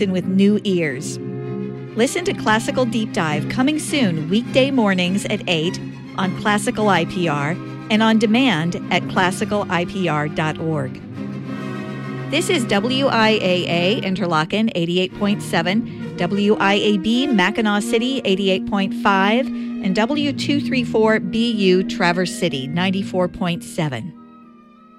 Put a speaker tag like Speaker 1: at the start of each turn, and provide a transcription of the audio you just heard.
Speaker 1: with new ears. Listen to Classical Deep Dive coming soon weekday mornings at 8 on Classical IPR and on demand at classicalipr.org. This is WIAA Interlochen 88.7, WIAB Mackinac City 88.5, and W234BU Traverse City 94.7.